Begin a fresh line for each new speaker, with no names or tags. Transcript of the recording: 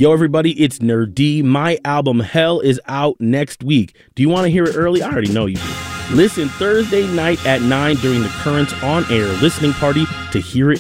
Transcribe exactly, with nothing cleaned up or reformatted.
Yo, everybody, it's Nerd D. My album Hell is out next week. Do you want to hear it early? I already know you do. Listen Thursday night at nine during the Currents on Air listening party to hear it